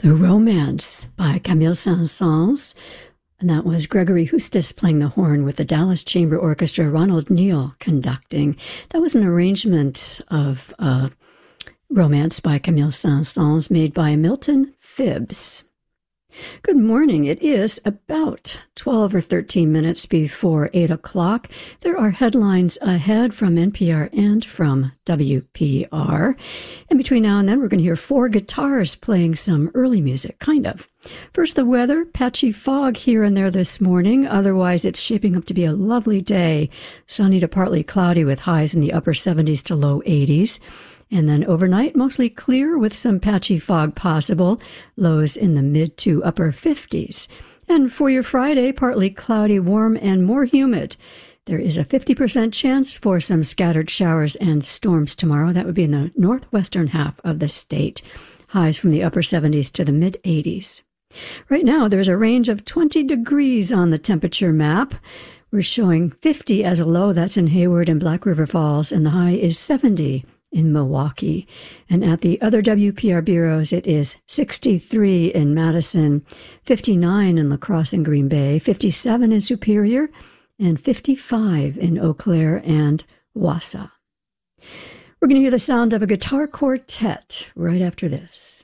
The Romance by Camille Saint-Saëns, and that was Gregory Hustis playing the horn with the Dallas Chamber Orchestra, Ronald Neal conducting. That was an arrangement of Romance by Camille Saint-Saëns made by Milton Phibbs. Good morning. It is about 12 or 13 minutes before 8 o'clock. There are headlines ahead from NPR and from WPR. And between now and then, we're going to hear 4 guitars playing some early music, kind of. First, the weather. Patchy fog here and there this morning. Otherwise, it's shaping up to be a lovely day. Sunny to partly cloudy with highs in the upper 70s to low 80s. And then overnight, mostly clear with some patchy fog possible, lows in the mid to upper 50s. And for your Friday, partly cloudy, warm, and more humid. There is a 50% chance for some scattered showers and storms tomorrow. That would be in the northwestern half of the state. Highs from the upper 70s to the mid 80s. Right now, there's a range of 20 degrees on the temperature map. We're showing 50 as a low. That's in Hayward and Black River Falls, and the high is 70 in Milwaukee. And at the other WPR bureaus, it is 63 in Madison, 59 in La Crosse and Green Bay, 57 in Superior, and 55 in Eau Claire and Wausau. We're going to hear the sound of a guitar quartet right after this.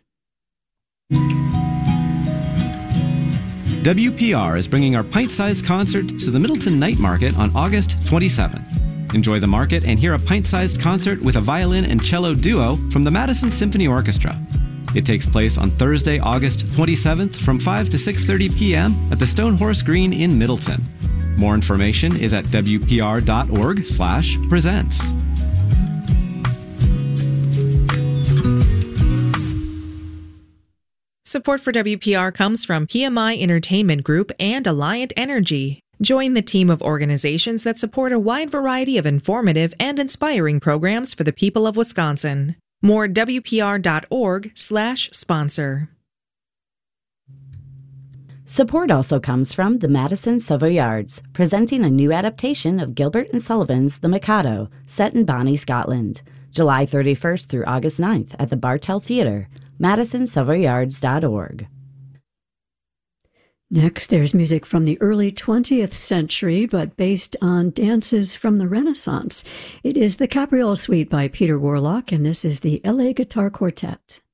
WPR is bringing our pint-sized concert to the Middleton Night Market on August 27th. Enjoy the market and hear a pint-sized concert with a violin and cello duo from the Madison Symphony Orchestra. It takes place on Thursday, August 27th from 5 to 6:30 p.m. at the Stone Horse Green in Middleton. More information is at wpr.org/presents. Support for WPR comes from PMI Entertainment Group and Alliant Energy. Join the team of organizations that support a wide variety of informative and inspiring programs for the people of Wisconsin. More at wpr.org/sponsor. Support also comes from the Madison Savoyards, presenting a new adaptation of Gilbert and Sullivan's The Mikado, set in Bonnie, Scotland. July 31st through August 9th at the Bartell Theatre, madisonsavoyards.org. Next, there's music from the early 20th century, but based on dances from the Renaissance. It is the Capriole Suite by Peter Warlock, and this is the LA Guitar Quartet.